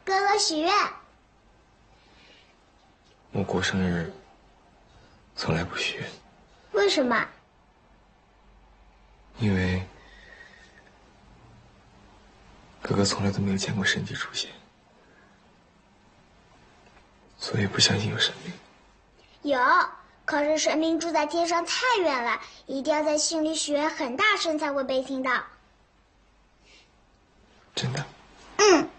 哥哥许愿。 我过生日从来不许愿。 为什么？ 因为哥哥从来都没有见过神迹出现，所以不相信有神明。 有，可是神明住在天上太远了，一定要在心里许愿很大声才会被听到。 真的？ 嗯。